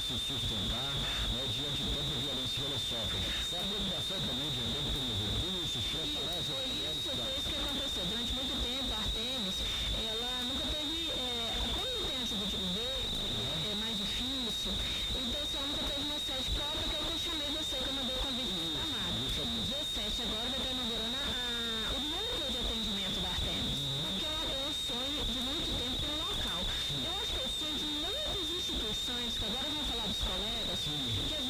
se sustentar, né, diante de tanta violência que elas sofrem. É a preocupação também de repente pelos recursos, Foi isso que aconteceu. Durante muito tempo, a Artemis, ela nunca teve, como não tem ajuda de governo, é mais difícil, então ela nunca teve uma sede própria, que é o que eu chamei você, que eu mandei o convite para o Amado. Dia 7 agora vai estar inaugurando o núcleo de atendimento da Artemis, porque é um sonho de muito tempo pelo local. Eu acho que é o sonho de muitas instituições, que agora eu vou falar dos colegas, que às